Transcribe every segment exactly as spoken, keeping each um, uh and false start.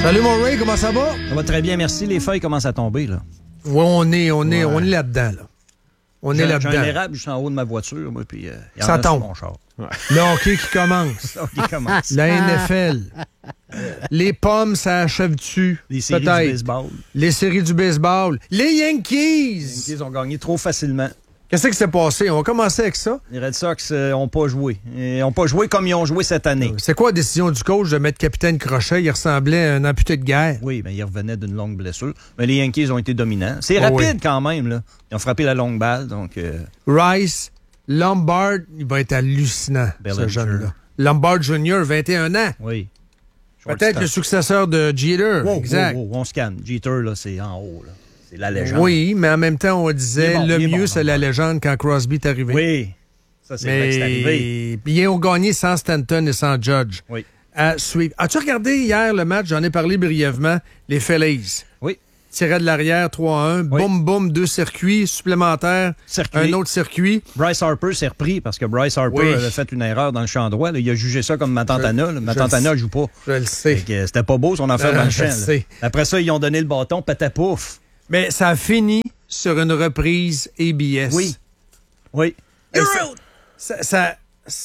Salut mon Ray, comment ça va? Ça va très bien, merci. Les feuilles commencent à tomber, là. Oui, on est, on est, ouais. on est là-dedans, là. On j'ai, est là-dedans. J'ai un érable juste en haut de ma voiture, moi, puis euh, il y en ça a tombe. sur mon char. Ouais. Le hockey qui commence. Le hockey commence. La N F L. Les pommes, ça achève-tu? Les séries peut-être. du baseball. Les séries du baseball. Les Yankees! Les Yankees ont gagné trop facilement. Qu'est-ce qui s'est passé? On va commencer avec ça. Les Red Sox n'ont euh, pas joué. Ils n'ont pas joué comme ils ont joué cette année. C'est quoi la décision du coach de mettre capitaine Crochet? Il ressemblait à un amputé de guerre. Oui, mais il revenait d'une longue blessure. Mais les Yankees ont été dominants. C'est oh, rapide oui. quand même, là. Ils ont frappé la longue balle, donc... Euh... Rice, Lombard, il va être hallucinant, Bellinger. Ce jeune-là. Lombard junior, vingt et un ans. Oui. Peut-être le successeur de Jeter. Wow, exact. Wow, wow, on se calme. Jeter, là, c'est en haut, là. C'est la légende. Oui, mais en même temps, on disait bon, le mieux, bon, c'est bon, la bon. légende quand Crosby est arrivé. Oui, ça, c'est mais... vrai que c'est arrivé. Ils ont gagné sans Stanton et sans Judge. Oui. À suivre. As-tu regardé hier le match? J'en ai parlé brièvement. Les Phillies. Oui. Tirait de l'arrière, trois à un. Oui. Boum, boum, deux circuits supplémentaires. Circuit. Un autre circuit. Bryce Harper s'est repris parce que Bryce Harper oui. avait fait une erreur dans le champ droit. Là. Il a jugé ça comme Matantana. Je, Matantana ne joue pas. Je le sais. Que, c'était pas beau son affaire non, dans le champ. Sais. Après ça, ils ont donné le bâton, patapouf. Mais ça a fini sur une reprise A B S. Oui. Oui. Ça, ça, ça,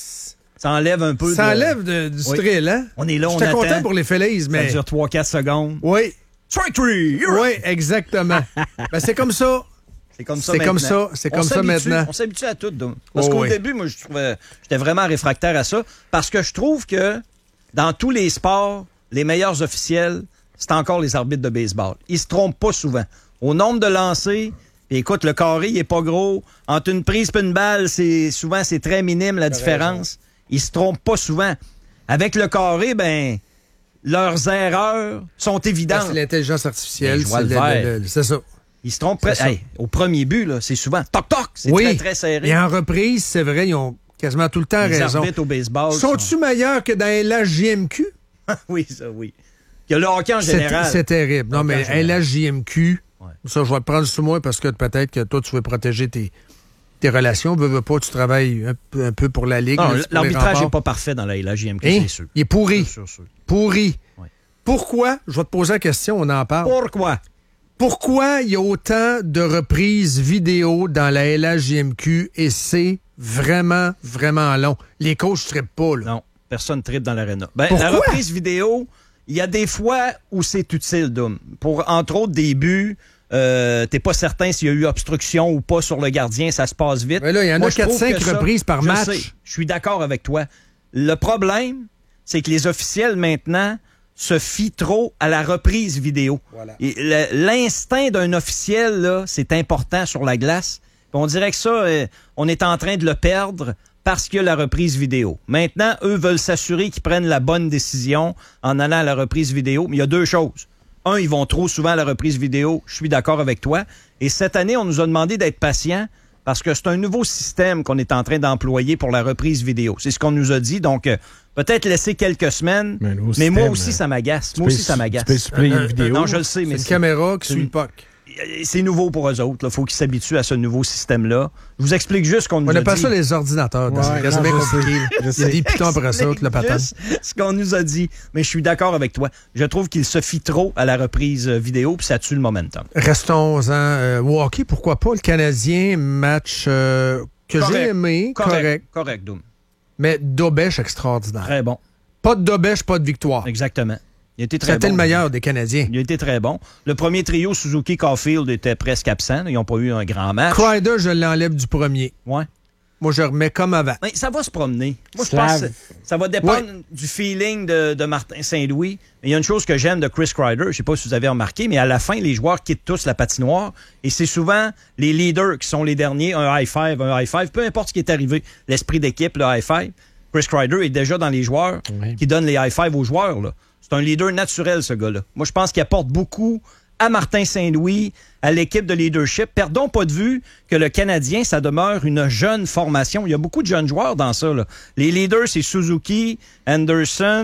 ça enlève un peu ça de... enlève de, du oui. thrill, hein? On est là, on J'étais attend. content pour les Phillies, mais... Ça dure trois quatre secondes. Oui. Strike three! Oui, exactement. Ben, c'est comme ça. C'est comme ça C'est maintenant. comme ça. C'est comme ça maintenant. On s'habitue à tout. Donc. Parce oh, qu'au oui. début, moi, je trouvais, j'étais vraiment réfractaire à ça. Parce que je trouve que dans tous les sports, les meilleurs officiels, c'est encore les arbitres de baseball. Ils se trompent pas souvent. Au nombre de lancers, puis écoute, le carré, il est pas gros. Entre une prise et une balle, c'est souvent, c'est très minime la différence. Ils se trompent pas souvent. Avec le carré, ben, leurs erreurs sont évidentes. C'est l'intelligence artificielle. C'est, le le, le, c'est ça. Ils se trompent. Pre- hey, au premier but, là, c'est souvent toc-toc. C'est oui. très, très serré. Et en reprise, c'est vrai, ils ont quasiment tout le temps les raison. Les arbitres au baseball Sont-ils sont... meilleurs que dans L H J M Q? Oui, ça, oui. Que le hockey en général. C'est, c'est terrible. Non, mais L H J M Q, ouais. Ça, je vais te prendre sous moi parce que peut-être que toi, tu veux protéger tes, tes relations. Veux, veux pas, tu travailles un peu, un peu pour la Ligue. Non, l'arbitrage n'est pas parfait dans la L H J M Q, hein? C'est sûr. Il est pourri. C'est sûr, sûr. Pourri. Ouais. Pourquoi? Je vais te poser la question, on en parle. Pourquoi? Pourquoi il y a autant de reprises vidéo dans la L H J M Q et c'est vraiment, vraiment long? Les coachs ne trippent pas, là. Non, personne ne trippe dans l'aréna. Ben, Pourquoi? La reprise vidéo, il y a des fois où c'est utile, Dom. Pour, entre autres, des buts, euh, t'es pas certain s'il y a eu obstruction ou pas sur le gardien, ça se passe vite. Mais là, il y en Moi, a quatre cinq reprises ça, par je match. Sais, je suis d'accord avec toi. Le problème, c'est que les officiels, maintenant, se fient trop à la reprise vidéo. Voilà. Et le, l'instinct d'un officiel, là, c'est important sur la glace. Puis on dirait que ça, euh, on est en train de le perdre parce qu'il y a la reprise vidéo. Maintenant, eux veulent s'assurer qu'ils prennent la bonne décision en allant à la reprise vidéo. Mais il y a deux choses. Un, ils vont trop souvent à la reprise vidéo. Je suis d'accord avec toi. Et cette année, on nous a demandé d'être patients parce que c'est un nouveau système qu'on est en train d'employer pour la reprise vidéo. C'est ce qu'on nous a dit. Donc, euh, peut-être laisser quelques semaines. Mais, mais système, moi aussi, ça m'agace. Moi aussi, ça m'agace. Tu peux supprimer une vidéo. Non, je le sais. C'est mais une c'est... caméra qui suit le puck. C'est nouveau pour eux autres. Il faut qu'ils s'habituent à ce nouveau système-là. Je vous explique juste ce qu'on nous on a dit. On appelle ça les ordinateurs. Ouais, c'est bien compliqué. Il y a des pitons après ça, le patin. Ce qu'on nous a dit. Mais je suis d'accord avec toi. Je trouve qu'il se fie trop à la reprise vidéo puis ça tue le momentum. Restons-en euh, au hockey. Pourquoi pas? Le Canadien, match euh, que correct. j'ai aimé. Correct. Correct. Correct, Doom. Mais Dobèche extraordinaire. Très bon. Pas de Dobèche, pas de victoire. Exactement. Il était très C'était bon. le meilleur des Canadiens. Il était très bon. Le premier trio, Suzuki-Caulfield, était presque absent. Ils n'ont pas eu un grand match. Kreider, je l'enlève du premier. Ouais. Moi, je remets comme avant. Mais ça va se promener. Moi, je Slave. pense que ça va dépendre ouais. du feeling de, de Martin Saint-Louis. Mais il y a une chose que j'aime de Chris Kreider, je ne sais pas si vous avez remarqué, mais à la fin, les joueurs quittent tous la patinoire et c'est souvent les leaders qui sont les derniers, un high five, un high five, peu importe ce qui est arrivé. L'esprit d'équipe, le high five. Chris Kreider est déjà dans les joueurs oui. qui donnent les high five aux joueurs, là. C'est un leader naturel, ce gars-là. Moi, je pense qu'il apporte beaucoup à Martin Saint-Louis, à l'équipe de leadership. Perdons pas de vue que le Canadien, ça demeure une jeune formation. Il y a beaucoup de jeunes joueurs dans ça, là. Les leaders, c'est Suzuki, Anderson,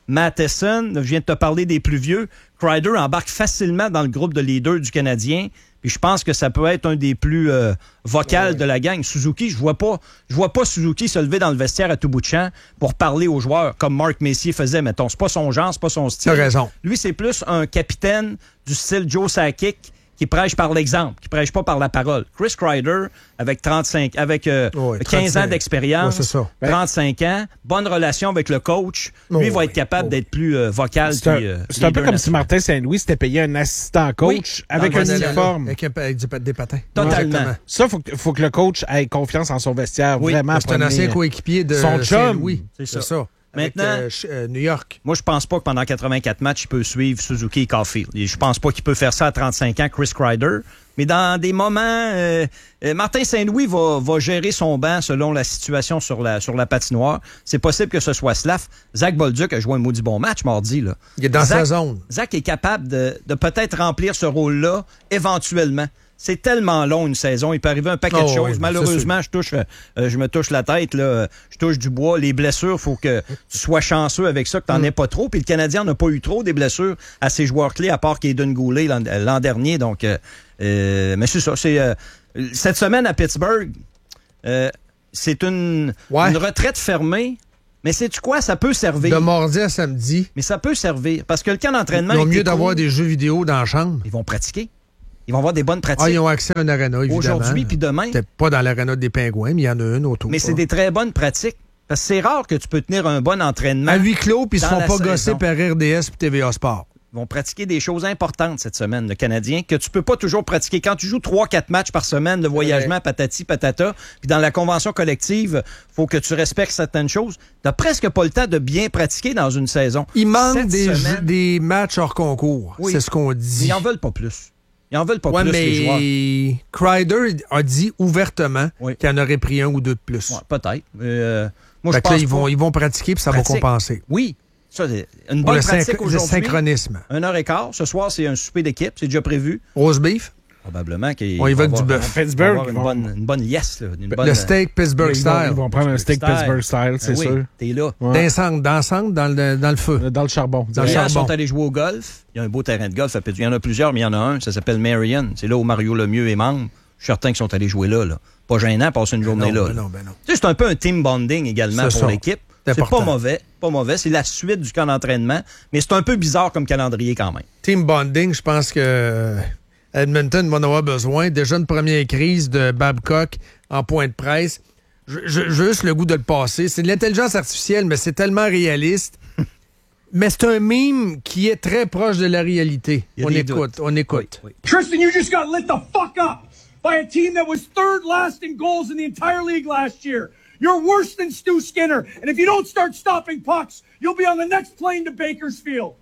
Matheson, je viens de te parler des plus vieux. Kreider embarque facilement dans le groupe de leaders du Canadien. Puis je pense que ça peut être un des plus euh, vocals ouais. de la gang. Suzuki, je vois pas, je vois pas Suzuki se lever dans le vestiaire à tout bout de champ pour parler aux joueurs comme Mark Messier faisait. Mettons, c'est pas son genre, c'est pas son style. T'as raison. Lui, c'est plus un capitaine du style Joe Sakic qui prêche par l'exemple, qui prêche pas par la parole. Chris Kreider, avec trente-cinq, avec euh, ouais, quinze ans d'expérience, ouais, ça. trente-cinq ans, bonne relation avec le coach, lui oh, va être capable oh. d'être plus euh, vocal. C'est un, puis, euh, c'est un peu comme si Martin Saint-Louis s'était payé un assistant coach oui, avec un uniforme. Avec, avec des patins. Totalement. Ouais. Ça, il faut, faut que le coach ait confiance en son vestiaire. Oui. Vraiment. C'est un ancien coéquipier de son chum. Oui, c'est ça. C'est ça. Maintenant, avec, euh, New York. Moi, je pense pas que pendant quatre-vingt-quatre matchs, il peut suivre Suzuki et Caulfield. Je pense pas qu'il peut faire ça à trente-cinq ans, Chris Kreider. Mais dans des moments, euh, euh, Martin Saint-Louis va, va gérer son banc selon la situation sur la, sur la patinoire. C'est possible que ce soit Slav. Zach Bolduc a joué un maudit bon match mardi. Là. Il est dans Zach, sa zone. Zach est capable de, de peut-être remplir ce rôle-là éventuellement. C'est tellement long une saison, il peut arriver un paquet oh, de choses. Oui, malheureusement, je touche, euh, je me touche la tête, là, je touche du bois. Les blessures, il faut que tu sois chanceux avec ça, que tu n'en mm. aies pas trop. Puis le Canadien n'a pas eu trop des blessures à ses joueurs clés, à part Kaden Goulet l'an, l'an dernier. Donc, euh, euh, mais c'est ça. C'est, euh, cette semaine à Pittsburgh, euh, c'est une, ouais. une retraite fermée. Mais sais-tu quoi? Ça peut servir. De mardi à samedi. Mais ça peut servir. Parce que le camp d'entraînement... Ils ont mieux d'avoir cool. des jeux vidéo dans la chambre. Ils vont pratiquer. Ils vont avoir des bonnes pratiques. Ah, ils ont accès à une arena, évidemment. Aujourd'hui puis demain. Peut-être pas dans l'arena des Pingouins, mais il y en a une autour. Mais c'est des très bonnes pratiques. Parce que c'est rare que tu peux tenir un bon entraînement. À huis clos, puis ils se font pas saison. gosser par R D S puis T V A Sport. Ils vont pratiquer des choses importantes cette semaine, le Canadien, que tu peux pas toujours pratiquer. Quand tu joues trois quatre matchs par semaine, le voyagement, ouais. patati, patata, puis dans la convention collective, faut que tu respectes certaines choses. T'as presque pas le temps de bien pratiquer dans une saison. Il manque des, semaine, des matchs hors concours. Oui. C'est ce qu'on dit. Ils en veulent pas plus. Ils en veulent pas ouais, plus, mais les joueurs. Kreider a dit ouvertement oui. qu'il en aurait pris un ou deux de plus. Ouais, peut-être. Euh, moi, fait je pense là, ils vont, ils vont pratiquer, puis ça Pratique. va compenser. Oui. Ça, c'est une bonne le pratique synch- aujourd'hui. Le synchronisme. Une heure et quart. Ce soir, c'est un souper d'équipe. C'est déjà prévu. Rose beef? Probablement qu'il on y va va avec du bœuf. Pittsburgh. Une bonne, une bonne liesse. Là, une bonne, le steak Pittsburgh ils style. Vont, ils vont prendre un steak Pittsburgh style, c'est ben oui, sûr. T'es là. Ouais. Dans, dans, dans, le, dans le feu. Dans le charbon. Dans le charbon. Ils sont allés jouer au golf. Il y a un beau terrain de golf. Il y en a plusieurs, mais il y en a un. Ça s'appelle Marion. C'est là où Mario Lemieux est membre. Je suis certain qu'ils sont allés jouer là. là. Pas gênant, passer une journée non, là. Ben non, ben non. Tu sais, c'est un peu un team bonding également c'est pour ça. l'équipe. C'est, c'est pas mauvais, pas mauvais. C'est la suite du camp d'entraînement, mais c'est un peu bizarre comme calendrier quand même. Team bonding, je pense que Edmonton va en avoir besoin. Déjà une première crise de Babcock en point de presse. J'ai juste le goût de le passer. C'est de l'intelligence artificielle, mais c'est tellement réaliste. Mais c'est un meme qui est très proche de la réalité. On écoute, doutes. on écoute. Oui, oui. Tristan, you just got lit the fuck up by a team that was third last in goals in the entire league last year. You're worse than Stu Skinner. And if you don't start stopping pucks, you'll be on the next plane to Bakersfield.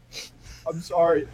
I'm sorry.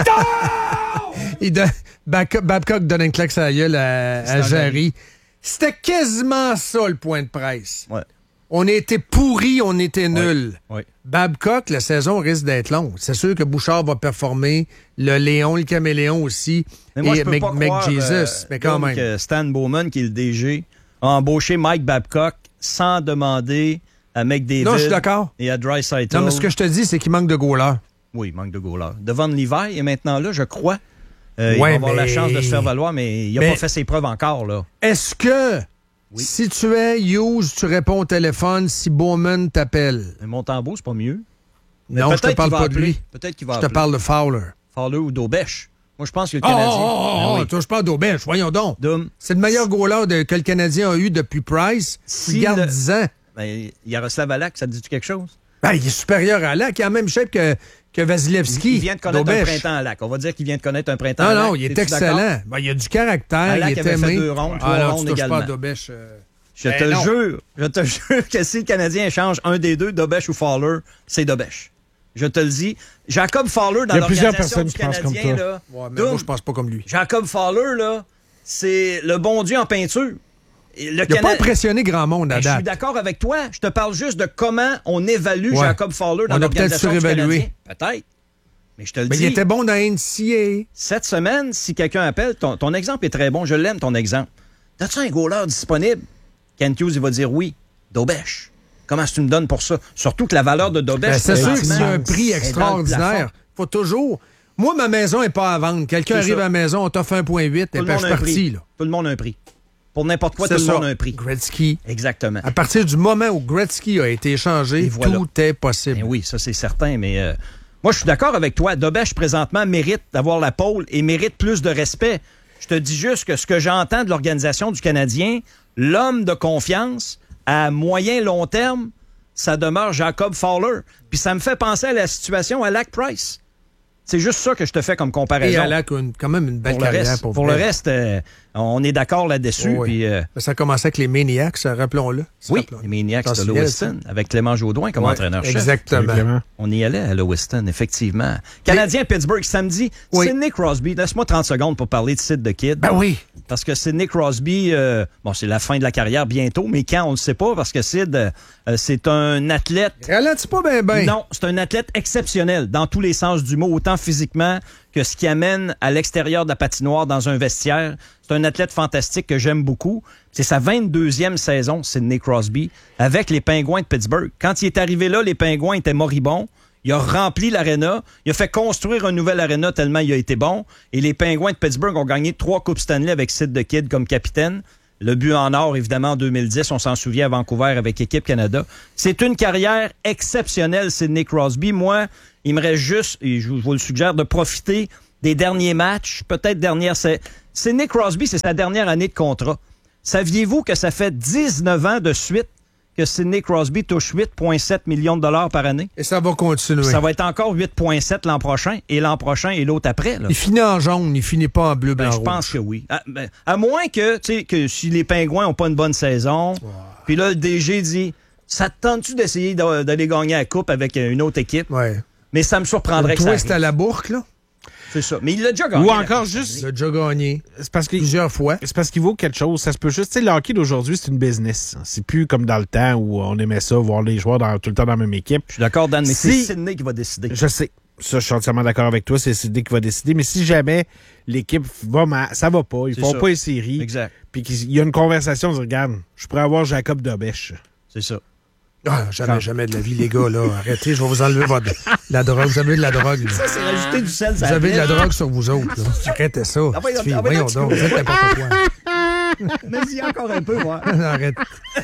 Il de, Babcock donne une claque sur la gueule à, à Jarry. C'était quasiment ça, le point de presse. Ouais. On était pourris, on était nuls. Ouais. Ouais. Babcock, la saison risque d'être longue. C'est sûr que Bouchard va performer, le Léon, le Caméléon aussi, mais moi, et je peux pas croire, Jesus, euh, mais quand même. Que Stan Bowman, qui est le D G, a embauché Mike Babcock sans demander à McDavid non, je suis d'accord. et à Draisaitl. Non, mais ce que je te dis, c'est qu'il manque de goalers. Oui, il manque de goalers. Devon Levi est maintenant là, je crois. Euh, ouais, il va avoir mais... la chance de se faire valoir, mais il n'a mais... pas fait ses preuves encore. Là. Est-ce que, oui. si tu es Hughes, tu réponds au téléphone si Bowman t'appelle? Mais Montembeault, c'est pas mieux. Mais non, je te parle pas appeler. de lui. Peut-être qu'il va Je appeler. te parle de Fowler. Fowler ou d'Aubèche. Moi, je pense que le Canadien... Oh, oh, oh, ben oh oui. toi, je parle d'Aubèche, voyons donc. Dum. C'est le meilleur goaler de, que le Canadien a eu depuis Price. Si il garde le... dix ans. Ben, Yaroslav Alak, ça te dit quelque chose? Ben, il est supérieur à Alak. Il a la même shape que, que Vasilevski. Il vient de connaître d'Aubèche. un printemps à Alak. On va dire qu'il vient de connaître un printemps non, à Alak. Non, non, il est excellent. Ben, il a du caractère. Alak il est avait aimé. fait deux rondes, trois ah, non, rondes tu également. Pas d'Aubèche, euh... Je ben te non. jure, je te jure que si le Canadien échange un des deux, Dobèche ou Fowler, c'est Dobèche. Je te le dis. Jacob Fowler, dans l'organisation du Canadien, là, ouais, mais donc, moi, je pense pas comme lui. Jacob Fowler, là, c'est le bon Dieu en peinture. Le il n'a Cana... pas impressionné grand monde à ben, date. Je suis d'accord avec toi. Je te parle juste de comment on évalue ouais. Jacob Fowler dans on l'organisation a peut-être du Canadien. Peut-être. Mais je te le mais dis. Il était bon dans N C A A. Cette semaine, si quelqu'un appelle, ton, ton exemple est très bon. Je l'aime, ton exemple. T'as-tu un goaler disponible? Kent Hughes, il va dire oui. Dobèche. Comment tu me donnes pour ça? Surtout que la valeur de Dobech... Ben, c'est sûr que présentement, s'il y a un prix est dans le extraordinaire, plafond. faut toujours... Moi, ma maison n'est pas à vendre. Quelqu'un C'est arrive ça. à la maison, on t'offre un virgule huit, Tout et le puis je monde suis a un parti. prix. Là. Tout le monde a un prix. Pour n'importe quoi, C'est tout le ça. monde a un prix. Gretzky. Exactement. À partir du moment où Gretzky a été échangé, Et voilà. tout est possible. Ben oui, ça c'est certain, mais euh, moi je suis d'accord avec toi. Dobech présentement mérite d'avoir la pole et mérite plus de respect. Je te dis juste que ce que j'entends de l'organisation du Canadien, l'homme de confiance à moyen long terme, ça demeure Jacob Fowler. Puis ça me fait penser à la situation à Lac Price. C'est juste ça que je te fais comme Et comparaison. Alak a une- quand même une belle pour le carrière. reste, pour pour vrai. le reste euh, on est d'accord là-dessus. Oh oui. Puis, euh, Ça a commencé avec les Maniacs, rappelons-le. oui, Rappelons-le. les Maniacs T'en de souviens, Lewiston, avec Clément Jodoin comme Ouais, entraîneur-chef. Exactement. Exactement. On y allait à Lewiston, effectivement. Canadien-Pittsburgh, samedi. Oui. Sidney Crosby. Laisse-moi trente secondes pour parler de Sid the Kid. Ben oui. Parce que Sidney Crosby, euh, bon, c'est la fin de la carrière bientôt, mais quand, on ne le sait pas, parce que Sid, euh, c'est un athlète... Ralentis pas ben ben. Non, c'est un athlète exceptionnel dans tous les sens du mot, autant physiquement que ce qui amène à l'extérieur de la patinoire dans un vestiaire. C'est un athlète fantastique que j'aime beaucoup. C'est sa vingt-deuxième saison, Sidney Crosby, avec les Pingouins de Pittsburgh. Quand il est arrivé là, les Pingouins étaient moribonds. Il a rempli l'aréna. Il a fait construire un nouvel aréna tellement il a été bon. Et les Pingouins de Pittsburgh ont gagné trois Coupes Stanley avec Sid the Kid comme capitaine. Le but en or, évidemment, en deux mille dix, on s'en souvient à Vancouver avec Équipe Canada. C'est une carrière exceptionnelle, Sidney Crosby. Moi, il me reste juste, et je vous le suggère, de profiter des derniers matchs, peut-être dernière... c'est- Sidney Crosby, c'est sa dernière année de contrat. Saviez-vous que ça fait dix-neuf ans de suite que Sidney Crosby touche huit virgule sept millions de dollars par année? Et ça va continuer. Ça va être encore huit virgule sept l'an prochain, et l'an prochain et l'autre après. Là. Il finit en jaune, il finit pas en bleu, blanc, Ben, je rouge. pense que oui. À, ben, à moins que, tu sais, que si les Pingouins n'ont pas une bonne saison, puis là, le D G dit, ça te tente-tu d'essayer d'a- d'aller gagner la coupe avec une autre équipe? Ouais. Mais ça me surprendrait que Toi, ça c'est à arrive. la bourque, là. C'est ça. Mais il l'a déjà gagné. Ou la encore Coupe juste... Il a déjà gagné C'est parce que... plusieurs fois. C'est parce qu'il vaut quelque chose. Ça se peut juste. Tu sais, le hockey d'aujourd'hui, c'est une business. C'est plus comme dans le temps où on aimait ça, voir les joueurs dans- tout le temps dans la même équipe. Je suis d'accord, Dan, mais Si- c'est Sidney qui va décider. Je sais. Ça, je suis entièrement d'accord avec toi. C'est Sidney qui va décider. Mais si jamais l'équipe va mal, ça va pas. Ils C'est font ça. pas les séries. Exact. Puis qu'il y a une conversation, on dit, regarde, je pourrais avoir Jacob Dobech. C'est ça. Ah, jamais, jamais de la vie, les gars, là. Arrêtez, je vais vous enlever votre... la drogue. Vous avez de la drogue, là. Ça, c'est rajouter du sel. Vous avez de la drogue sur vous autres, là. Arrêtez ça. Ah, voyons, petite fille. ah, voyons, Voyons donc, faites n'importe quoi. Mais encore un peu, moi. Arrête.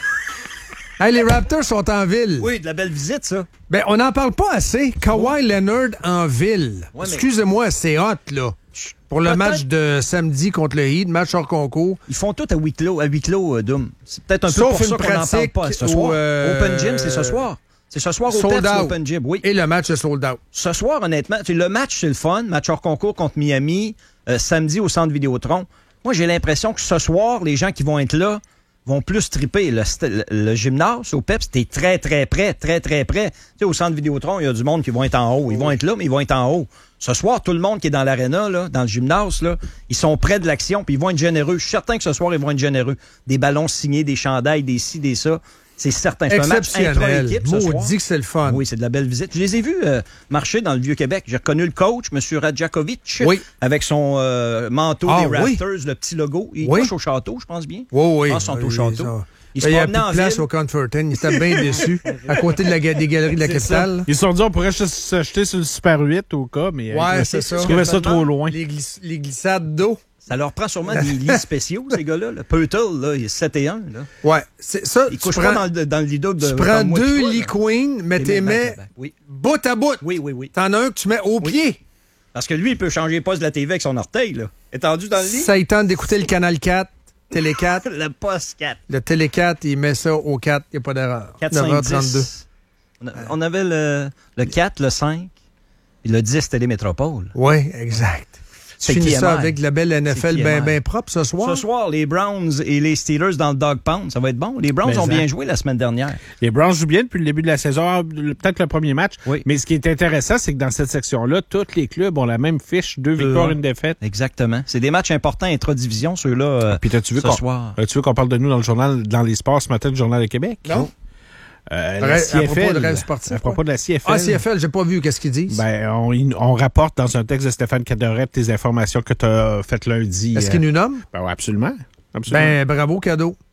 Hey, les Raptors sont en ville. Oui, de la belle visite, ça. Ben, on n'en parle pas assez. Kawhi Leonard en ville. Ouais, mais- Excusez-moi, c'est hot, là. Pour le Peut-être- match de samedi contre le Heat, match hors concours. Ils font tout à huis clos, à huis clos, euh, Doom. C'est peut-être un peu Sauf pour une ça qu'on n'en parle pratique pas ce au, soir. euh, Open Gym, c'est ce soir. C'est ce soir au Sold Pepsi out. Open Gym, oui. Et le match est sold out. Ce soir, honnêtement, tu sais, le match, c'est le fun. Match hors concours contre Miami, euh, samedi au Centre Vidéotron. Moi, j'ai l'impression que ce soir, les gens qui vont être là vont plus triper. Le, st- le, le gymnase au Pepsi, t'es très, très près, très, très près. Tu sais, au Centre Vidéotron, il y a du monde qui vont être en haut. Ils vont être là, mais ils vont être en haut. Ce soir, tout le monde qui est dans l'aréna, là, dans le gymnase, là, ils sont près de l'action, puis ils vont être généreux. Je suis certain que ce soir, ils vont être généreux. Des ballons signés, des chandails, des ci, des ça. C'est certain. C'est un match Exceptionnel. intra-équipe ce soir. Maudit que c'est le fun. Oui, c'est de la belle visite. Je les ai vus euh, marcher dans le Vieux-Québec. J'ai reconnu le coach, M. Radjakovic, Oui. avec son euh, manteau Ah, des oui. Raptors, le petit logo. Il Oui. couche au château, je pense bien. Oui, oui. Je pense qu'ils sont au Oui, château. ça. Il se Il y a promenait plus en de place ville. au Confortin. Il était bien déçu. À côté de la, ga- des galeries de la C'est capitale. Ils se sont dit, on pourrait juste s'acheter sur le Super huit au cas, mais euh, Ouais, ils c'est ça. ils trouvaient ça trop loin. Les, glis- les glissades d'eau. Ça leur prend sûrement des lits spéciaux, ces gars-là. Le Purtle, là, il est sept et un. Là. Ouais, c'est ça. Il tu couche prends, pas dans, le- dans le lit double de tu prends comme moi deux pis toi, lits là. queen, mais Et t'es mets mets back à back. Oui. bout à bout. oui, oui, oui. T'en as un que tu mets au Oui. pied. Parce que lui, il peut changer les postes de la T V avec son orteil, là. Étendu dans le lit. Ça y tente d'écouter le canal quatre, Télé quatre. Le poste quatre. Le Télé quatre, il met ça au quatre. Il n'y a pas d'erreur. quatre, neuf heures cinq, trente-deux. dix. On, a- on avait le, le quatre, le cinq, et le dix Télémétropole. Oui, exact. Tu C'est finis qui ça aime. avec la belle N F C'est L qui bien aime. ben propre ce soir. Ce soir, les Browns et les Steelers dans le Dog Pound, ça va être bon. Les Browns Mais ont ça. bien joué la semaine dernière. Les Browns jouent bien depuis le début de la saison, Ah, le- peut-être le premier match. Oui. Mais ce qui est intéressant, c'est que dans cette section-là, tous les clubs ont la même fiche, deux victoires, Euh, une défaite. Exactement. C'est des matchs importants intra-division, ceux-là, euh, Puis t'as-tu vu ce qu'on soir. as-tu vu qu'on parle de nous dans le journal, dans les sports ce matin, le Journal de Québec? Non. Euh, À la propos C F L, de rêve sportif, à propos de la C F L. Ah, C F L, j'ai pas vu qu'est-ce qu'ils disent. Ben, on, on rapporte dans un texte de Stéphane Cadorette tes informations que tu as faites lundi. Est-ce euh, qu'ils nous nomment? Ben, ouais, absolument. absolument. Ben, bravo, cadeau.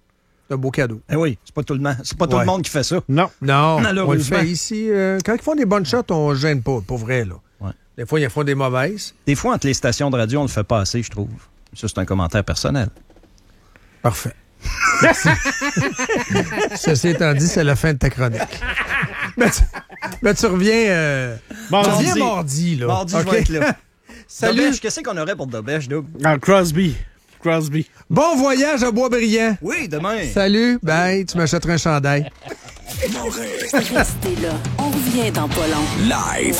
C'est un beau cadeau. Eh oui, c'est pas tout le monde, c'est pas tout Ouais. le monde qui fait ça. Non. Non, on le Malheureusement. fait ici. euh, quand ils font des bonnes shots, on ne gêne pas, pour vrai. Là. Ouais. Des fois, ils font des mauvaises. Des fois, entre les stations de radio, on le fait pas assez, je trouve. Ça, c'est un commentaire personnel. Parfait. Merci. Ceci étant dit, c'est la fin de ta chronique. Mais tu, mais tu reviens... Euh, Mardi. Tu reviens mardi, là. Mardi, OK? je vais être là. Salut. Dobèche, qu'est-ce qu'on aurait pour Dobèche, Doug? Ah, Crosby. Crosby. Bon voyage à Boisbriand. Oui, demain. Salut. Bye. Tu m'achèteras un chandail. Restez là. On revient dans pas long. Live.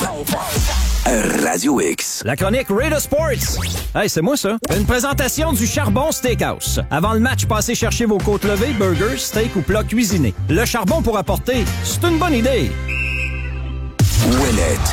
Radio X. La chronique Raider Sports. Hey, c'est moi ça. Une présentation du Charbon Steakhouse. Avant le match, passez chercher vos côtes levées, burgers, steak ou plats cuisinés. Le charbon pour apporter, c'est une bonne idée. Ouellette.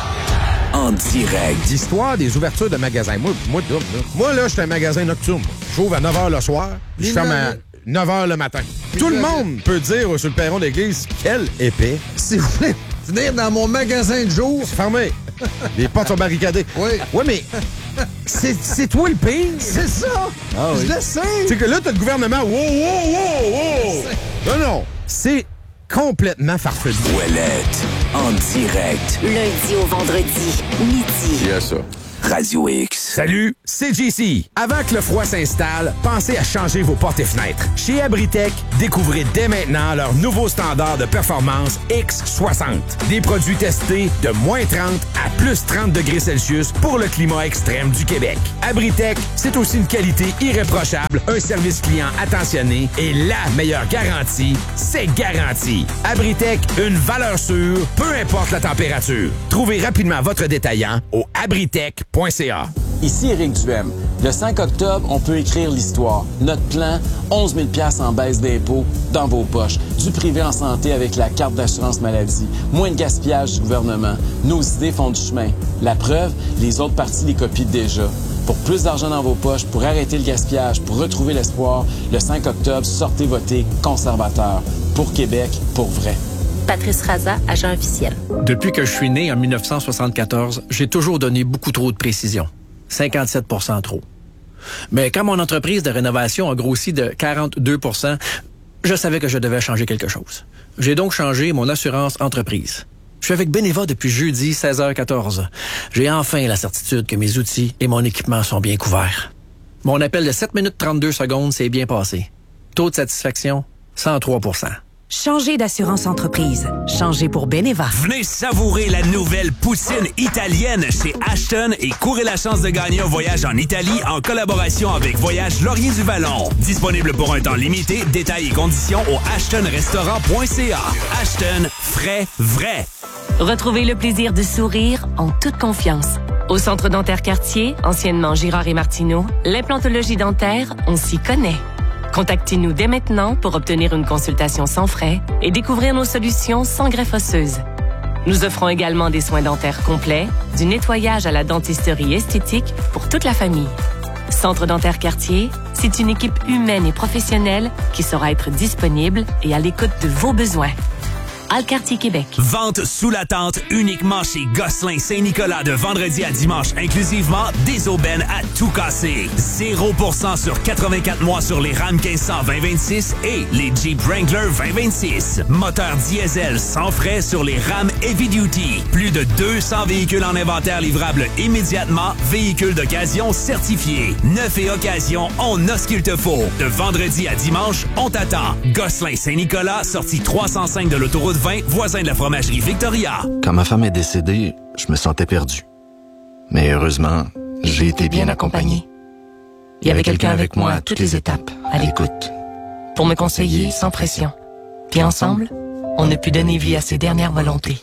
En direct. L'histoire des ouvertures de magasins. Moi, moi, là, là. moi là, je suis un magasin nocturne. J'ouvre à neuf heures le soir, je ferme à neuf heures le matin. Tout le monde peut dire sur le perron de l'église, quel épais. Si vous voulez venir dans mon magasin de jour... C'est fermé. Les portes sont barricadées. Oui. Ouais, mais c'est, c'est toi le pire. C'est ça. Ah oui. Je le sais. C'est que là, t'as le gouvernement. Wow, wow, wow, wow. Non, non. C'est complètement farfelu. Ouellette. En direct. Lundi au vendredi, midi. Qui a ça? Radio X. Salut, c'est J C. Avant que le froid s'installe, pensez à changer vos portes et fenêtres. Chez Abritech, découvrez dès maintenant leur nouveau standard de performance X soixante. Des produits testés de moins trente à plus trente degrés Celsius pour le climat extrême du Québec. Abritech, c'est aussi une qualité irréprochable, un service client attentionné et la meilleure garantie, c'est garanti. Abritech, une valeur sûre, peu importe la température. Trouvez rapidement votre détaillant au abritech point c a. Ici Éric Duhem. Le cinq octobre, on peut écrire l'histoire. Notre plan, onze mille dollars en baisse d'impôts dans vos poches. Du privé en santé avec la carte d'assurance maladie. Moins de gaspillage du gouvernement. Nos idées font du chemin. La preuve, les autres partis les copient déjà. Pour plus d'argent dans vos poches, pour arrêter le gaspillage, pour retrouver l'espoir, le cinq octobre, sortez voter conservateur. Pour Québec, pour vrai. Patrice Raza, agent officiel. Depuis que je suis né en dix-neuf cent soixante-quatorze, j'ai toujours donné beaucoup trop de précision. cinquante-sept pour cent trop. Mais quand mon entreprise de rénovation a grossi de quarante-deux pour cent, je savais que je devais changer quelque chose. J'ai donc changé mon assurance entreprise. Je suis avec Beneva depuis jeudi seize heures quatorze. J'ai enfin la certitude que mes outils et mon équipement sont bien couverts. Mon appel de sept minutes trente-deux secondes s'est bien passé. Taux de satisfaction, cent trois pour cent. Changez d'assurance entreprise. Changez pour Beneva. Venez savourer la nouvelle poutine italienne chez Ashton et courez la chance de gagner un voyage en Italie en collaboration avec Voyage Laurier du Vallon. Disponible pour un temps limité. Détails et conditions au ashton restaurant point c a. Ashton, frais, vrai. Retrouvez le plaisir de sourire en toute confiance. Au Centre dentaire Cartier, anciennement Girard et Martineau, l'implantologie dentaire, on s'y connaît. Contactez-nous dès maintenant pour obtenir une consultation sans frais et découvrir nos solutions sans greffe osseuse. Nous offrons également des soins dentaires complets, du nettoyage à la dentisterie esthétique pour toute la famille. Centre dentaire Cartier, c'est une équipe humaine et professionnelle qui saura être disponible et à l'écoute de vos besoins. Alcartier Québec. Vente sous la tente uniquement chez Gosselin Saint-Nicolas de vendredi à dimanche inclusivement. Des aubaines à tout casser. zéro pour cent sur quatre-vingt-quatre mois sur les Ram quinze cents vingt vingt-six et les Jeep Wrangler vingt vingt-six. Moteur diesel sans frais sur les Ram Heavy Duty. Plus de deux cents véhicules en inventaire livrables immédiatement. Véhicules d'occasion certifiés. Neuf et occasion, on a ce qu'il te faut. De vendredi à dimanche, on t'attend. Gosselin Saint-Nicolas, sortie trois cent cinq de l'autoroute vingt, voisin de la fromagerie Victoria. Quand ma femme est décédée, je me sentais perdu. Mais heureusement, j'ai été bien accompagné. Il y avait quelqu'un avec moi à toutes les étapes, à l'écoute. Pour me conseiller sans pression. Puis ensemble, on a pu donner vie à ses dernières volontés.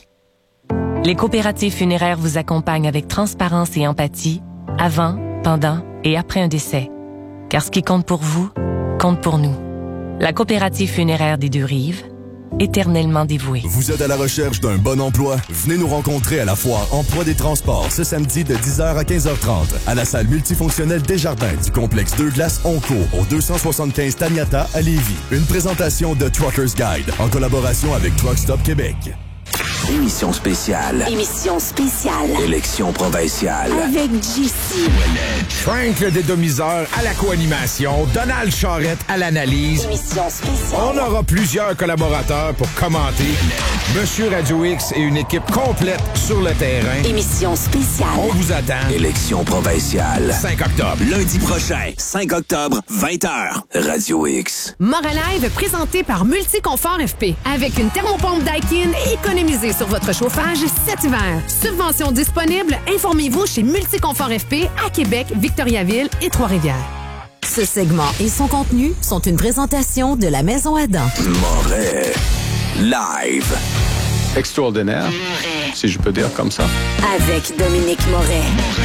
Les coopératives funéraires vous accompagnent avec transparence et empathie, avant, pendant et après un décès. Car ce qui compte pour vous, compte pour nous. La coopérative funéraire des Deux-Rives, éternellement dévoué. Vous êtes à la recherche d'un bon emploi? Venez nous rencontrer à la foire Emploi des Transports ce samedi de dix heures à quinze heures trente à la salle multifonctionnelle Desjardins du complexe Deux Glaces Onco au deux cent soixante-quinze Taniata à Lévis. Une présentation de Truckers Guide en collaboration avec Truck Stop Québec. Émission spéciale. Émission spéciale. Élection provinciale. Avec J C. Frank le dédomiseur à la co-animation, Donald Charrette à l'analyse. Émission spéciale. On aura plusieurs collaborateurs pour commenter. Monsieur Radio X et une équipe complète sur le terrain. Émission spéciale. On vous attend. Élection provinciale. cinq octobre. Lundi prochain, cinq octobre, vingt heures. Radio X. Moralive présenté par Multiconfort F P. Avec une thermopompe Daikin, économisez sur votre chauffage cet hiver. Subvention disponible, informez-vous chez Multiconfort F P à Québec, Victoriaville et Trois-Rivières. Ce segment et son contenu sont une présentation de la Maison Adam. Moret. Live. Extraordinaire, si je peux dire comme ça. Avec Dominique Moret.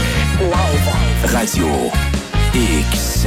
Live. Radio X.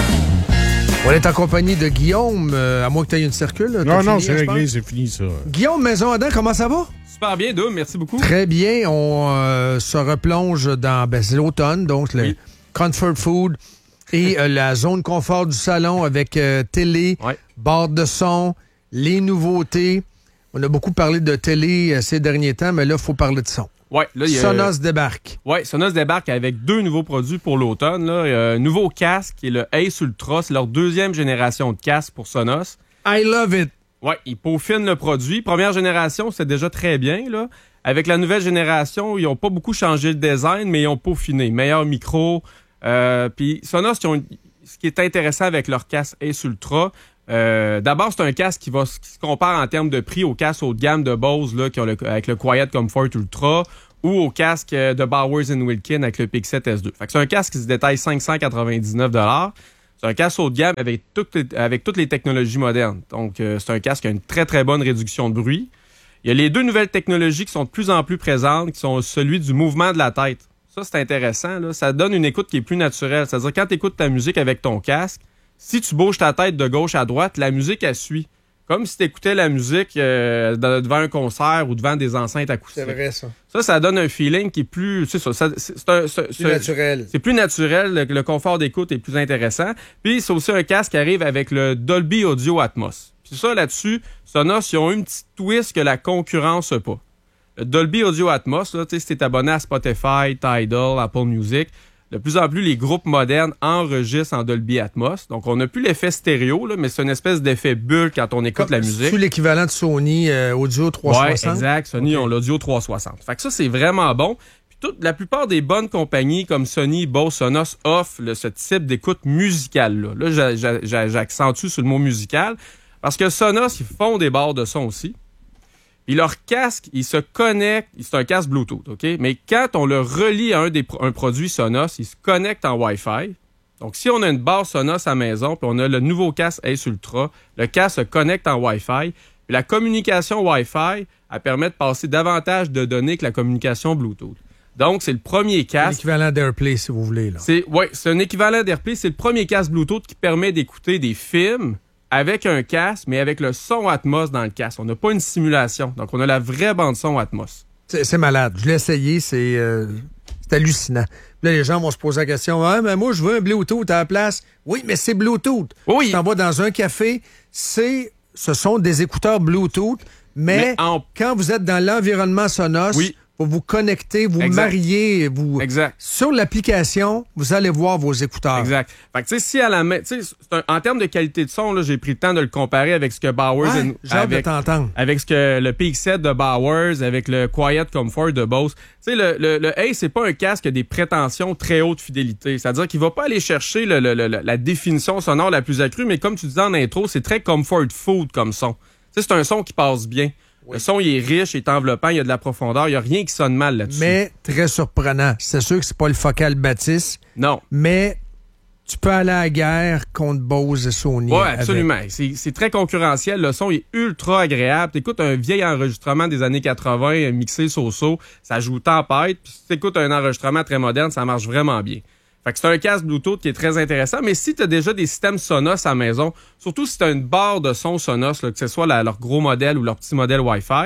On est en compagnie de Guillaume, euh, à moins que tu aies une circule. Non, non, fini, c'est je réglé, pense. c'est fini, ça. Guillaume, Maison Adam, comment ça va? Super bien, Dom, merci beaucoup. Très bien. On euh, se replonge dans ben, c'est l'automne, donc le Oui. comfort food et euh, la zone confort du salon avec euh, télé, Ouais. barre de son, les nouveautés. On a beaucoup parlé de télé euh, ces derniers temps, mais là, il faut parler de son. Ouais, là, il y a... Sonos débarque. Ouais, Sonos débarque avec deux nouveaux produits pour l'automne. Là. Il y a un nouveau casque qui est le Ace Ultra. C'est leur deuxième génération de casque pour Sonos. I love it. Ouais, ils peaufinent le produit. Première génération, c'est déjà très bien, là. Avec la nouvelle génération, ils n'ont pas beaucoup changé le design, mais ils ont peaufiné. Meilleur micro. Euh, Puis Sonos, ils ont une- ce qui est intéressant avec leur casque Ace Ultra, euh, d'abord, c'est un casque qui, va, qui se compare en termes de prix au casque haut de gamme de Bose là, qui ont le, avec le Quiet Comfort Ultra ou au casque de Bowers and Wilkins avec le P X sept S deux. Fait que c'est un casque qui se détaille cinq cent quatre-vingt-dix-neuf dollars. C'est un casque haut de gamme avec toutes les, avec toutes les technologies modernes. Donc, euh, c'est un casque qui a une très, très bonne réduction de bruit. Il y a les deux nouvelles technologies qui sont de plus en plus présentes, qui sont celui du mouvement de la tête. Ça, c'est intéressant. Là. Ça donne une écoute qui est plus naturelle. C'est-à-dire, quand tu écoutes ta musique avec ton casque, si tu bouges ta tête de gauche à droite, la musique, elle suit. Comme si tu écoutais la musique euh, devant un concert ou devant des enceintes acoustiques. C'est vrai, ça. Ça, ça donne un feeling qui est plus... C'est ça, ça c'est, c'est un, c'est, Plus c'est- naturel. C'est plus naturel, le, le confort d'écoute est plus intéressant. Puis c'est aussi un casque qui arrive avec le Dolby Audio Atmos. Puis ça, là-dessus, Sonos, ils ont une petite twist que la concurrence n'a pas. Le Dolby Audio Atmos, là, tu sais, si t'es abonné à Spotify, Tidal, Apple Music, de plus en plus, les groupes modernes enregistrent en Dolby Atmos. Donc, on n'a plus l'effet stéréo, là, mais c'est une espèce d'effet bulle quand on écoute la musique. C'est l'équivalent de Sony euh, Audio trois cent soixante? Ouais, exact. Sony ont l'audio trois cent soixante. Fait que ça, c'est vraiment bon. Puis toute, la plupart des bonnes compagnies comme Sony, Bose, Sonos offrent là, ce type d'écoute musicale-là. Là, j'a- j'a- j'a- j'accentue sur le mot musical parce que Sonos, ils font des barres de son aussi. Puis leur casque, il se connecte, c'est un casque Bluetooth, OK? Mais quand on le relie à un, des, un produit Sonos, il se connecte en Wi-Fi. Donc, si on a une barre Sonos à la maison, puis on a le nouveau casque Ace Ultra, le casque se connecte en Wi-Fi. Puis la communication Wi-Fi, elle permet de passer davantage de données que la communication Bluetooth. Donc, c'est le premier C'est casque. l'équivalent d'AirPlay, si vous voulez. Là. C'est, ouais, c'est un équivalent d'AirPlay. C'est le premier casque Bluetooth qui permet d'écouter des films avec un casque, mais avec le son Atmos dans le casque. On n'a pas une simulation. Donc, on a la vraie bande son Atmos. C'est, c'est malade. Je l'ai essayé, c'est, euh, c'est hallucinant. Là, les gens vont se poser la question, ah, mais moi, je veux un Bluetooth à la place. Oui, mais c'est Bluetooth. Oui. Tu t'en vas dans un café, c'est, ce sont des écouteurs Bluetooth, mais, Mais en- quand vous êtes dans l'environnement Sonos, Oui. vous vous connectez, vous Exact. mariez, vous... Exact. Sur l'application, vous allez voir vos écouteurs. Exact. Fait que, tu sais, si à la main, tu sais, c'est un- en termes de qualité de son, là, j'ai pris le temps de le comparer avec ce que Bowers, Ouais, and- j'ai hâte de avec, t'entendre. avec ce que le P X sept de Bowers, avec le Quiet Comfort de Bose. Tu sais, le, le, le Ace, c'est pas un casque qui a des prétentions très haute fidélité. C'est-à-dire qu'il va pas aller chercher le, le- le- la définition sonore la plus accrue, mais comme tu disais en intro, c'est très comfort food comme son. Tu sais, c'est un son qui passe bien. Le son, il est riche, il est enveloppant, il y a de la profondeur, il y a rien qui sonne mal là-dessus. Mais très surprenant. C'est sûr que c'est pas le focal Baptiste. Non. Mais tu peux aller à la guerre contre Bose et Sony. Oui, avec. absolument. C'est, c'est très concurrentiel. Le son est ultra agréable. T'écoutes un vieil enregistrement des années quatre-vingts, mixé so-so, ça joue tempête. Puis si t'écoutes un enregistrement très moderne, ça marche vraiment bien. Fait que c'est un casque Bluetooth qui est très intéressant. Mais si t'as déjà des systèmes Sonos à la maison, surtout si t'as une barre de son Sonos, là, que ce soit la- leur gros modèle ou leur petit modèle Wi-Fi,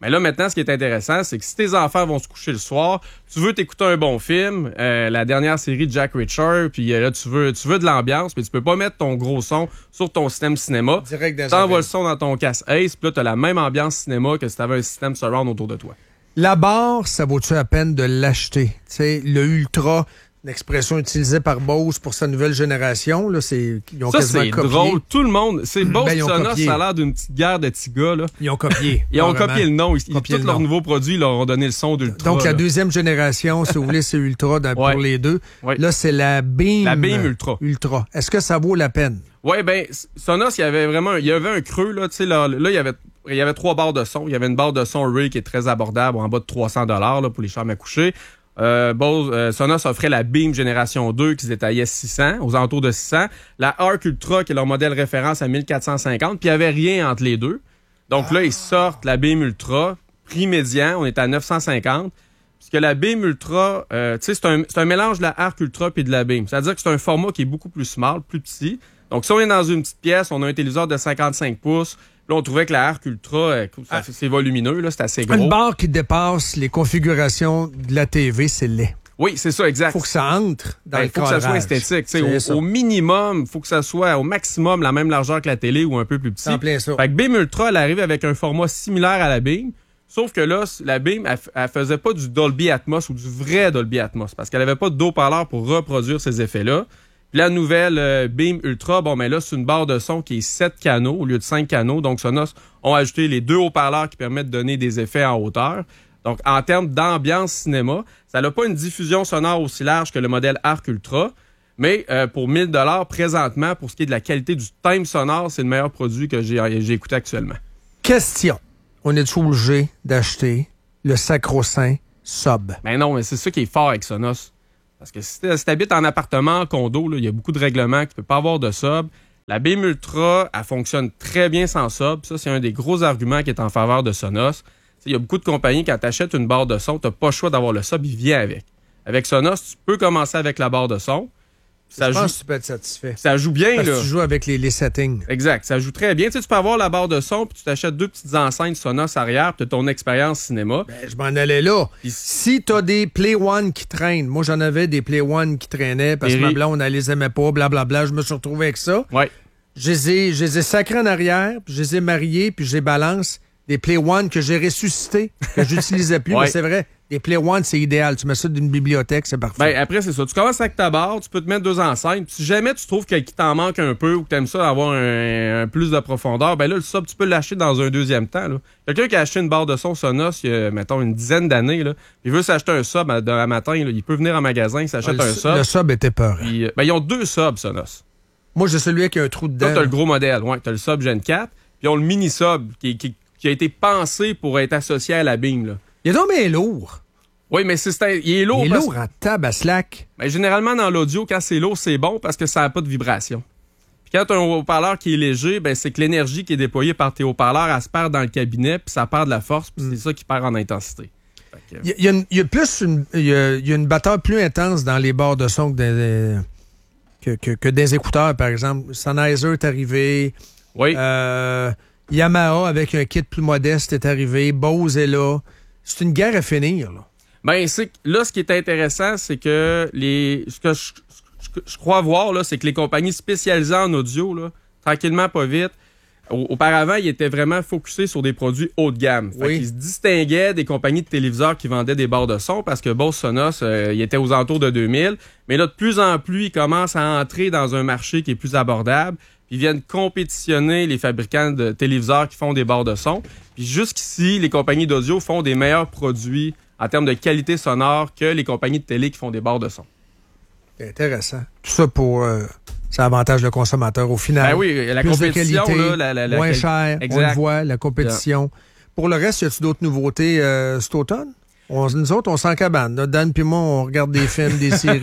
Mais là, maintenant, ce qui est intéressant, c'est que si tes enfants vont se coucher le soir, tu veux t'écouter un bon film, euh, la dernière série de Jack Reacher, puis euh, là, tu veux, tu veux de l'ambiance, mais tu peux pas mettre ton gros son sur ton système cinéma. Direct dans T'envoies le son dans ton casque Ace, puis là, t'as la même ambiance cinéma que si t'avais un système surround autour de toi. La barre, ça vaut-tu la peine de l'acheter? Tu sais, le Ultra, l'expression utilisée par Bose pour sa nouvelle génération, là, c'est, ils ont ça, quasiment c'est copié. drôle. Tout le monde, c'est Bose Ben, ils ont Sonos, copié. ça a l'air d'une petite guerre de petits gars, là. Ils ont copié. Ils ont carrément. copié le nom. Ils, Copié tous le leurs nom. nouveaux produits, ils leur ont donné le son d'Ultra. Donc, la là. deuxième génération, si vous voulez, c'est Ultra dans- Ouais. pour les deux. Ouais. Là, c'est la Beam. La Beam Ultra. Ultra. Est-ce que ça vaut la peine? Ouais, ben, Sonos, il y avait vraiment, il y avait un creux, là, tu sais, là, là, il y avait, il y avait trois barres de son. Il y avait une barre de son Ray qui est très abordable, en bas de trois cents dollars, là, pour les chambres à coucher. Euh, Bose, euh, Sonos offrait la Beam Génération deux qui se détaillait six cents, aux alentours de six cents. La Arc Ultra, qui est leur modèle référence, à mille quatre cent cinquante, puis il n'y avait rien entre les deux. Donc là, ils sortent la Beam Ultra, prix médian, on est à neuf cent cinquante. Puisque la Beam Ultra, euh, tu sais, c'est un, c'est un mélange de la Arc Ultra puis de la Beam. C'est-à-dire que c'est un format qui est beaucoup plus small, plus petit. Donc, si on est dans une petite pièce, on a un téléviseur de cinquante-cinq pouces. Là, on trouvait que la Arc Ultra, euh, ça, c'est volumineux, là, c'est assez gros. Une barre qui dépasse les configurations de la T V, c'est laid. Oui, c'est ça, exact. Faut que ça entre dans Ben, le faut que ça soit cadrage. esthétique. tu sais, C'est ça. Au, au minimum, faut que ça soit au maximum la même largeur que la télé ou un peu plus petit. C'est en plein ça. Fait que Beam Ultra, elle arrive avec un format similaire à la Beam. Sauf que là, la Beam, elle, f- elle faisait pas du Dolby Atmos ou du vrai Dolby Atmos parce qu'elle avait pas de haut-parleur pour reproduire ces effets-là. Puis la nouvelle euh, Beam Ultra, bon, ben là, c'est une barre de son qui est sept canaux au lieu de cinq canaux. Donc, Sonos ont ajouté les deux haut-parleurs qui permettent de donner des effets en hauteur. Donc, en termes d'ambiance cinéma, ça n'a pas une diffusion sonore aussi large que le modèle Arc Ultra. Mais euh, pour mille dollars présentement, pour ce qui est de la qualité du thème sonore, c'est le meilleur produit que j'ai, j'ai écouté actuellement. Question. On est obligé d'acheter le sacro-saint Sub. Mais non, mais c'est ça qui est fort avec Sonos. Parce que si tu habites en appartement, en condo, là, il y a beaucoup de règlements, tu peux pas avoir de sub. La Beam Ultra, elle fonctionne très bien sans sub. Ça, c'est un des gros arguments qui est en faveur de Sonos. Il y a beaucoup de compagnies, quand tu achètes une barre de son, tu n'as pas le choix d'avoir le sub, il vient avec. Avec Sonos, tu peux commencer avec la barre de son. Ça Je joue, pense que tu peux être satisfait. ça joue bien, Parce là. que tu joues avec les, les settings. Exact, ça joue très bien. Tu sais, tu peux avoir la barre de son, puis tu t'achètes deux petites enceintes Sonos arrière, puis tu as ton expérience cinéma. Ben, je m'en allais là. Si t'as des Play One qui traînent, moi j'en avais des Play One qui traînaient parce que Et ma ri- blonde, elle les aimait pas, blablabla. Je me suis retrouvé avec ça. Ouais. Je les ai, je les ai sacrés en arrière, puis je les ai mariés, puis je les balance. Des Play One que j'ai ressuscités, que j'utilisais plus. Ouais. Mais c'est vrai, des Play One, c'est idéal. Tu mets ça d'une bibliothèque, c'est parfait. Ben, après, c'est ça. Tu commences avec ta barre, tu peux te mettre deux enceintes. Puis si jamais tu trouves que- qu'il t'en manque un peu ou que tu aimes ça avoir un, un plus de profondeur, ben là, le sub, tu peux l'acheter dans un deuxième temps. Là. Quelqu'un qui a acheté une barre de son Sonos il y a, mettons, une dizaine d'années, là, il veut s'acheter un sub à- demain matin, là, il peut venir en magasin, il s'achète Ah, le, un sub. le sub était peur. Puis, euh, ben, ils ont deux subs Sonos. Moi, j'ai celui qui a un trou dedans. Toi, t'as le gros modèle. Ouais, t'as le sub Gen quatre. Puis ils ont le mini sub qui, qui, qui a été pensé pour être associé à la Beam. Là. Il est donc bien lourd. Oui, mais c'est, c'est- il est lourd. Il est parce- lourd en tabaslac. Ben, généralement, dans l'audio, quand c'est lourd, c'est bon parce que ça n'a pas de vibration. Puis quand tu as un haut-parleur qui est léger, ben, c'est que l'énergie qui est déployée par tes haut-parleurs, elle se perd dans le cabinet, puis ça perd de la force, puis c'est ça qui perd en intensité. Fait que- Il y, a- il y a une- il y a plus une, il y a, il y a une batteur plus intense dans les barres de son que des, que, que, que des écouteurs, par exemple. Sennheiser est arrivé. Oui. Euh, Yamaha, avec un kit plus modeste, est arrivé. Bose est là. C'est une guerre à finir, là. Ben, c'est que là, ce qui est intéressant, c'est que les. Ce que je, je- je crois voir, là, c'est que les compagnies spécialisées en audio, là, tranquillement, pas vite, au- auparavant, ils étaient vraiment focusés sur des produits haut de gamme. Fait Oui. qu'ils se distinguaient des compagnies de téléviseurs qui vendaient des barres de son parce que Bose Sonos, euh, il était aux alentours de deux mille. Mais là, de plus en plus, ils commencent à entrer dans un marché qui est plus abordable. Puis ils viennent compétitionner les fabricants de téléviseurs qui font des barres de son. Puis jusqu'ici, les compagnies d'audio font des meilleurs produits en termes de qualité sonore que les compagnies de télé qui font des barres de son. C'est intéressant. Tout ça pour... euh, ça avantage le consommateur au final. Ben oui, la Plus de compétition, qualité, là, la- la- la moins quali- cher, on Exact. le voit, la compétition. Pour le reste, y a-t-il d'autres nouveautés euh, cet automne? On, nous autres, on s'en cabane. là. Dan puis moi, on regarde des films, des séries,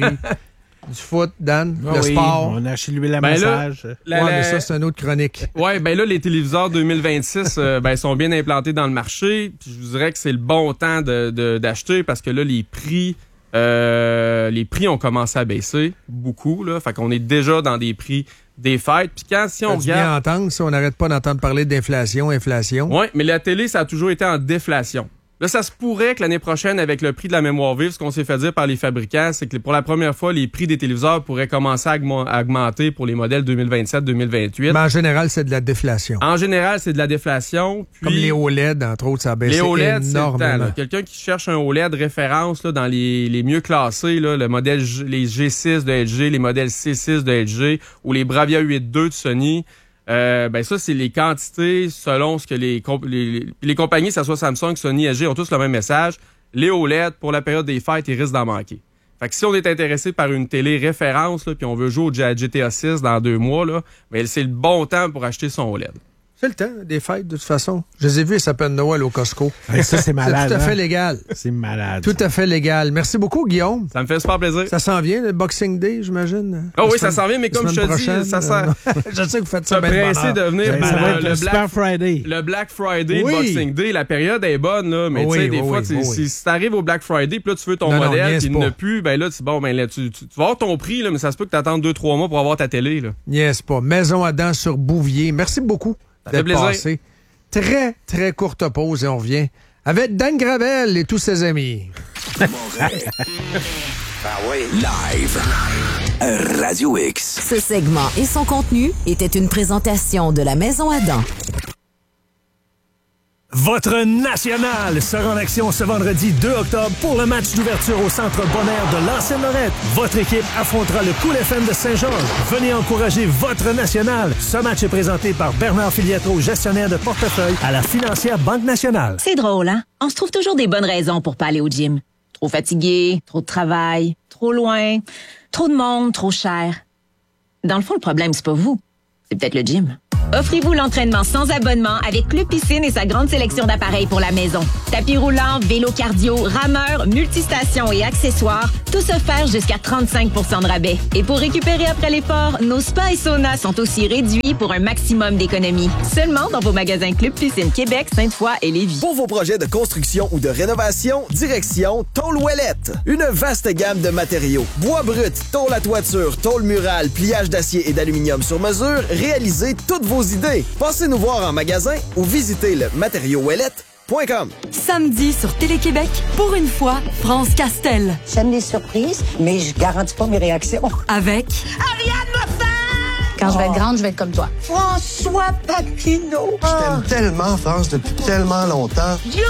du foot, Dan, Ah le oui, sport. on a acheté l'huile à Ben là, massage. la- ouais, la- mais ça, c'est une autre chronique. Ouais, ben là, les téléviseurs deux mille vingt-six euh, ben, sont bien implantés dans le marché. Puis je vous dirais que c'est le bon temps de, de- d'acheter parce que là, les prix Euh, les prix ont commencé à baisser beaucoup, là. Fait qu'on est déjà dans des prix des fêtes. Puis quand, si on regarde... bien entendre, si on n'arrête pas d'entendre parler d'inflation, inflation. Oui, mais la télé, ça a toujours été en déflation. Là, ça se pourrait que l'année prochaine, avec le prix de la mémoire vive, ce qu'on s'est fait dire par les fabricants, c'est que pour la première fois, les prix des téléviseurs pourraient commencer à augmenter pour les modèles deux mille vingt-sept deux mille vingt-huit. Mais en général, c'est de la déflation. En général, c'est de la déflation. Puis, comme les O L E D, entre autres, ça a baissé les O L E D, énormément. C'est le temps, là. Quelqu'un qui cherche un O L E D référence là, dans les, les mieux classés, là, le modèle G, les G six de L G, les modèles C six de L G ou les Bravia huit deux de Sony... Euh, ben ça, c'est les quantités selon ce que les, comp- les, les compagnies, que ce soit Samsung, Sony, L G, ont tous le même message. Les O L E D, pour la période des fêtes, ils risquent d'en manquer. Fait que si on est intéressé par une télé référence, là, puis on veut jouer au G T A six dans deux mois, là, ben c'est le bon temps pour acheter son O L E D. C'est le temps des fêtes, de toute façon. Je les ai vus, ils s'appellent Noël au Costco. Et ça, c'est malade. C'est tout à fait hein? légal. C'est malade. Tout à fait légal. Merci beaucoup, Guillaume. Ça me fait super plaisir. Ça s'en vient, le Boxing Day, j'imagine? Oh oui, ça s'en vient, mais comme je te dis, ça sert. Je sais que vous faites ça bien pressé de venir pour le, le Black Black Friday. Le Black Friday, oui. le Boxing Day, la période est bonne, là, mais oui, tu sais, des oui, fois, oui, si, oui. si, si t'arrives au Black Friday, puis là, tu veux ton non, modèle, non, puis il n'a plus, ben là, tu, bon, ben là, tu, tu, tu vas avoir ton prix, là, mais ça se peut que tu attendes deux, trois mois pour avoir ta télé. Là. Yes, pas. Maison Adam sur Bouvier. Merci beaucoup d'être passé. Très, très courte pause et on revient avec Dan Gravel et tous ses amis. Ah oui. Live. Radio X. Ce segment et son contenu était une présentation de la Maison Adam. Votre National sera en action ce vendredi deux octobre pour le match d'ouverture au Centre Bonaire de l'Ancienne-Lorette. Votre équipe affrontera le Cool F M de Saint-Georges. Venez encourager votre National. Ce match est présenté par Bernard Filiatro, gestionnaire de portefeuille à la Financière Banque Nationale. C'est drôle, hein? On se trouve toujours des bonnes raisons pour pas aller au gym. Trop fatigué, trop de travail, trop loin, trop de monde, trop cher. Dans le fond, le problème, c'est pas vous. C'est peut-être le gym. Offrez-vous l'entraînement sans abonnement avec Club Piscine et sa grande sélection d'appareils pour la maison. Tapis roulant, vélo cardio, rameur, multistations et accessoires, tout se faire jusqu'à trente-cinq pour cent de rabais. Et pour récupérer après l'effort, nos spas et saunas sont aussi réduits pour un maximum d'économies. Seulement dans vos magasins Club Piscine Québec, Sainte-Foy et Lévis. Pour vos projets de construction ou de rénovation, direction Tôle Ouellette. Une vaste gamme de matériaux. Bois brut, tôle à toiture, tôle murale, pliage d'acier et d'aluminium sur mesure, réalisez toutes vos idées. Passez nous voir en magasin ou visitez le matériau ouellette point com. Samedi sur Télé-Québec, pour une fois, France Castel. J'aime les surprises, mais je garantis pas mes réactions. Avec Ariane Moffat! Quand oh. je vais être grande, je vais être comme toi. François Papineau. Je t'aime tellement, France, depuis tellement longtemps. Judy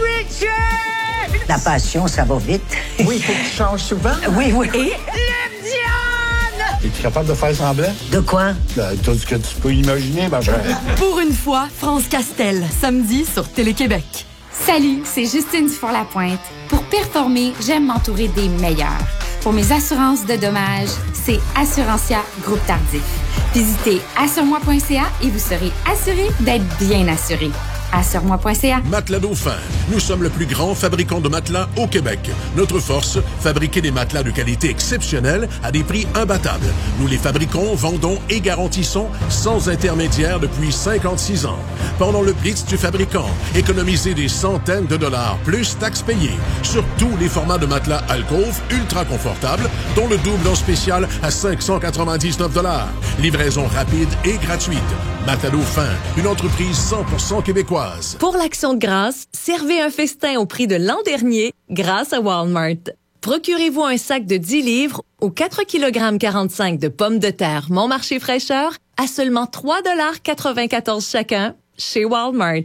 Richard! La passion, ça va vite. Oui, il faut que tu changes souvent. Oui, oui. Et le Diane! Es-tu capable de faire semblant? De quoi? Ben, tout ce que tu peux imaginer, ma chère. Pour une fois, France Castel, samedi sur Télé-Québec. Salut, c'est Justine Dufour-Lapointe. Pour performer, j'aime m'entourer des meilleurs. Pour mes assurances de dommages, c'est Assurantia Groupe Tardif. Visitez assure-moi point c a et vous serez assuré d'être bien assuré. assure moi point c a. Matelas Dauphin. Nous sommes le plus grand fabricant de matelas au Québec. Notre force, fabriquer des matelas de qualité exceptionnelle à des prix imbattables. Nous les fabriquons, vendons et garantissons sans intermédiaire depuis cinquante-six ans. Pendant le Blitz du fabricant, économisez des centaines de dollars plus taxes payées sur tous les formats de matelas Alcove ultra confortables, dont le double en spécial à cinq cent quatre-vingt-dix-neuf dollars. Livraison rapide et gratuite. Matelas Dauphin, une entreprise cent pour cent québécoise. Pour l'Action de grâce, servez un festin au prix de l'an dernier grâce à Walmart. Procurez-vous un sac de dix livres ou quatre virgule quarante-cinq kilogrammes de pommes de terre Mon Marché fraîcheur à seulement trois dollars quatre-vingt-quatorze chacun chez Walmart.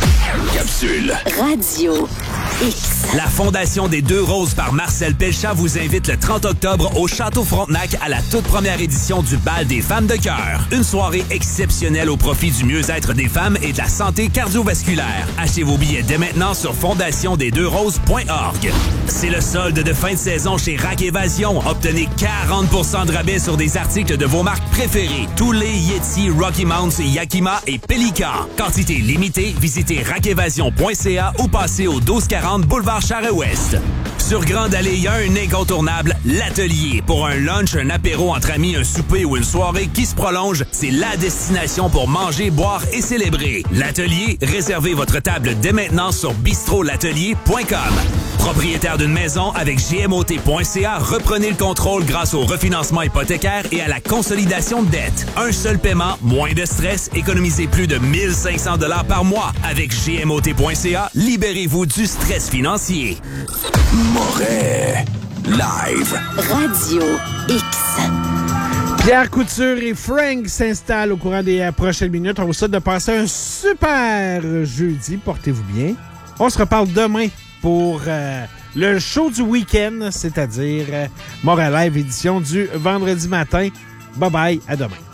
Capsule. Radio X. La Fondation des Deux Roses par Marcel Pelchat vous invite le trente octobre au Château Frontenac à la toute première édition du Bal des femmes de cœur. Une soirée exceptionnelle au profit du mieux-être des femmes et de la santé cardiovasculaire. Achetez vos billets dès maintenant sur fondation des deux roses point org. C'est le solde de fin de saison chez Rack Évasion. Obtenez quarante pour cent de rabais sur des articles de vos marques préférées. Tous les Yeti, Rocky Mounts, Yakima et Pelican. Quantité limitée, visitez rack évasion point c a ou passez au douze quarante Boulevard Charest-Ouest. Sur Grande Allée, il y a un incontournable, l'Atelier. Pour un lunch, un apéro entre amis, un souper ou une soirée qui se prolonge, c'est la destination pour manger, boire et célébrer. L'Atelier, réservez votre table dès maintenant sur bistrot l'atelier point com. Propriétaire d'une maison avec G M O T point C A, reprenez le contrôle grâce au refinancement hypothécaire et à la consolidation de dettes. Un seul paiement, moins de stress, économisez plus de mille cinq cents dollars par mois. Avec G M O T point C A, libérez-vous du stress financier. Moret Live. Radio X. Pierre Couture et Frank s'installent au courant des euh, prochaines minutes. On vous souhaite de passer un super jeudi. Portez-vous bien. On se reparle demain pour euh, le show du week-end, c'est-à-dire euh, Moret Live, édition du vendredi matin. Bye-bye, à demain.